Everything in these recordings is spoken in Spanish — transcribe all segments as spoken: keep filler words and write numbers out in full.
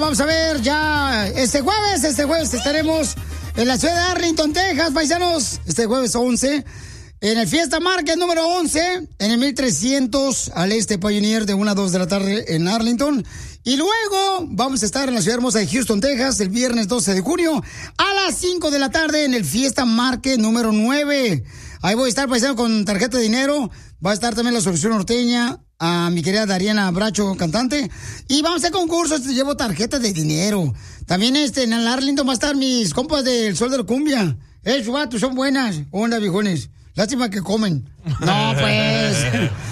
vamos a ver ya este jueves. Este jueves estaremos en la ciudad de Arlington, Texas, paisanos. Este jueves once. En el Fiesta Market número once, en el mil trescientos al este Pioneer de una a dos de la tarde en Arlington. Y luego vamos a estar en la ciudad hermosa de Houston, Texas, el viernes doce de junio a las cinco de la tarde en el Fiesta Market número nueve. Ahí voy a estar, paisano, con tarjeta de dinero. Va a estar también la Solución Norteña, a mi querida Dariana Bracho, cantante. Y vamos a hacer concursos, te llevo tarjetas de dinero. También este, en el Arlington va a estar mis compas del Sol de la Cumbia. Eh, vatos son buenas. Onda, viejones. Lástima que comen. No, pues.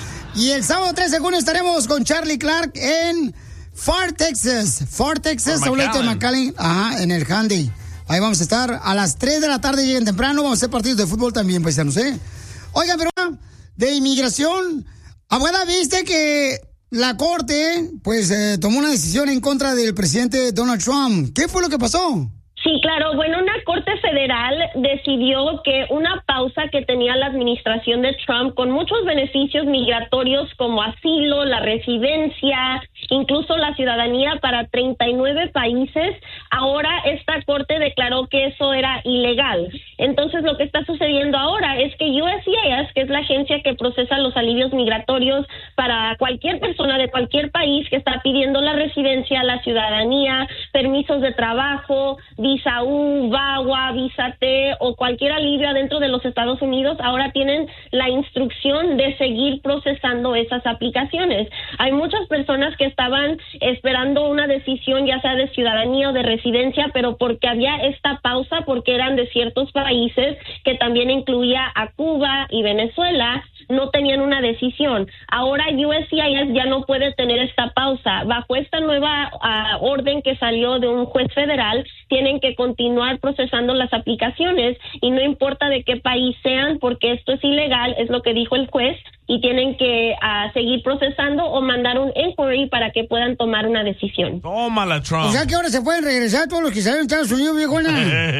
Y el sábado trece de junio estaremos con Charlie Clark en Far Texas. Far Texas, Aulete de McAllen. Ajá, en el Handy. Ahí vamos a estar. A las tres de la tarde lleguen temprano. Vamos a hacer partidos de fútbol también, paisanos, ¿eh? Oigan, pero de inmigración, abogada, viste que la corte, pues, eh, tomó una decisión en contra del presidente Donald Trump. ¿Qué fue lo que pasó? Sí, claro. Bueno, una corte federal decidió que una pausa que tenía la administración de Trump con muchos beneficios migratorios como asilo, la residencia, incluso la ciudadanía para treinta y nueve países, ahora esta corte declaró que eso era ilegal. Entonces, lo que está sucediendo ahora es que U S C I S, que es la agencia que procesa los alivios migratorios para cualquier persona de cualquier país que está pidiendo la residencia, la ciudadanía, permisos de trabajo, visa U, VAWA, visa T o cualquier alivio adentro de los Estados Unidos, ahora tienen la instrucción de seguir procesando esas aplicaciones. Hay muchas personas que estaban esperando una decisión, ya sea de ciudadanía o de residencia, pero porque había esta pausa, porque eran de ciertos países que también incluía a Cuba y Venezuela, no tenían una decisión. Ahora U S C I S ya no puede tener esta pausa. Bajo esta nueva uh, orden que salió de un juez federal, tienen que continuar procesando las aplicaciones y no importa de qué país sean, porque esto es ilegal, es lo que dijo el juez, y tienen que uh, seguir procesando o mandar un inquiry para que puedan tomar una decisión. Tómala, Trump. O sea que ahora se pueden regresar todos los que salen de Estados Unidos, viejona.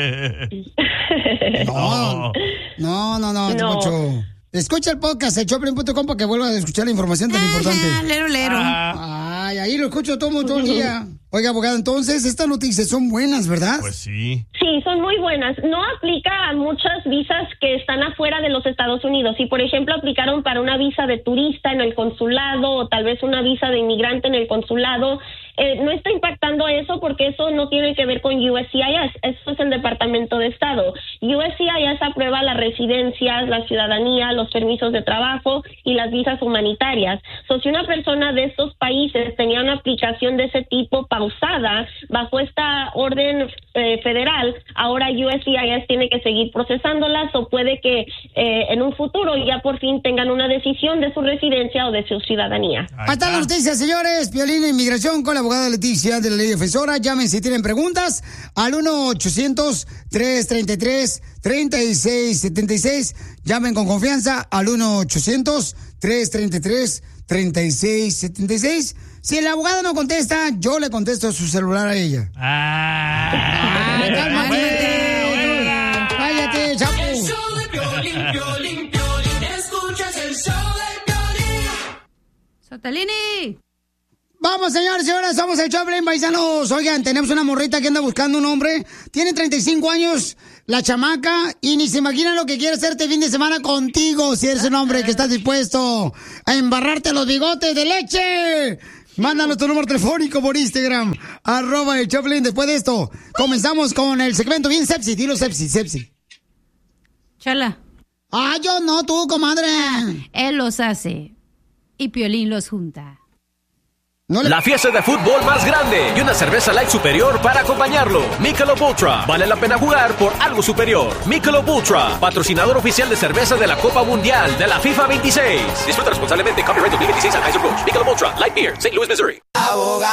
no, no, no, no, no. Mucho. Escucha el podcast de choplin punto com para que vuelvas a escuchar la información tan importante. Lero, lero. Ay, ahí lo escucho todo, todo el día. Oiga, abogada, entonces estas noticias son buenas, ¿verdad? Pues sí. Sí, son muy buenas. No aplica a muchas visas que están afuera de los Estados Unidos. Si, por ejemplo, aplicaron para una visa de turista en el consulado o tal vez una visa de inmigrante en el consulado, eh, no está impactando eso porque eso no tiene que ver con U S C I S. Eso es el Departamento de Estado. U S C I S aprueba las residencias, la ciudadanía, los permisos de trabajo y las visas humanitarias. So, si una persona de estos países tenía una aplicación de ese tipo pausada bajo esta orden eh, federal, ahora U S C I S tiene que seguir procesándolas o puede que eh, en un futuro ya por fin tengan una decisión de su residencia o de su ciudadanía. Ahí está la noticia, señores. Piolín Inmigración con la abogada Leticia de la Ley Defensora. Llamen si tienen preguntas al uno ochocientos, tres treinta y tres, treinta y seis setenta y seis. Llamen con confianza al uno ochocientos, tres treinta y tres, treinta y seis setenta y seis. Si el abogado no contesta, yo le contesto a su celular a ella. Ah, Ay, cálmate. Cállate, chapo. El show de Piolín, Piolín, Piolín. Escuchas el show de Piolín. ¡Sotalini! Vamos, señores, señores, somos el Choplin, paisanos. Oigan, tenemos una morrita que anda buscando un hombre. Tiene treinta y cinco años, la chamaca, y ni se imagina lo que quiere hacer este fin de semana contigo, si eres un hombre que estás dispuesto a embarrarte los bigotes de leche. Mándanos tu número telefónico por Instagram, arroba el Choplin. Después de esto, comenzamos con el segmento bien sepsi. Dilo sepsi, sepsi. Chala. Ah, yo no, tú, comadre. Él los hace y Piolín los junta. No le... La fiesta de fútbol más grande y una cerveza light superior para acompañarlo. Michelob Ultra. Vale la pena jugar por algo superior. Michelob Ultra, patrocinador oficial de cerveza de la Copa Mundial de la FIFA veintiséis. Disfruta responsablemente. Copyright dos mil veintiséis Anheuser-Busch. Michelob Ultra, Light Beer, Saint Louis, Missouri. Abogado.